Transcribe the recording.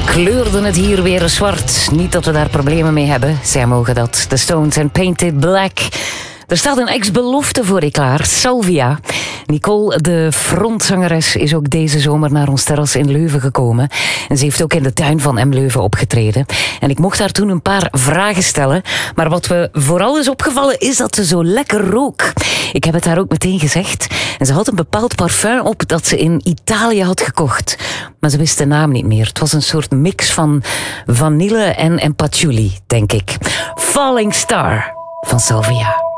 kleurden het hier weer zwart. Niet dat we daar problemen mee hebben. Zij mogen dat. The Stones en Painted Black. Er staat een ex-belofte voor je klaar. Salvia. Nicole, de frontzangeres, is ook deze zomer naar ons terras in Leuven gekomen. En ze heeft ook in de tuin van M. Leuven opgetreden. En ik mocht haar toen een paar vragen stellen. Maar wat me vooral is opgevallen is dat ze zo lekker rook. Ik heb het haar ook meteen gezegd. En ze had een bepaald parfum op dat ze in Italië had gekocht. Maar ze wist de naam niet meer. Het was een soort mix van vanille en patchouli, denk ik. Falling Star van Salvia.